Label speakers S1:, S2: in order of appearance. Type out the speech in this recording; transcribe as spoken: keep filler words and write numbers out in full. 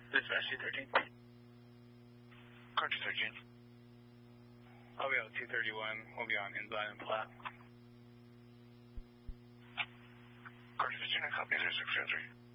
S1: Dispatch two thirteen.
S2: Car two thirteen.
S1: I'll be out two thirty-one. We'll be on Ensign and Platte.
S2: Car two thirteen, I copy zero six zero three.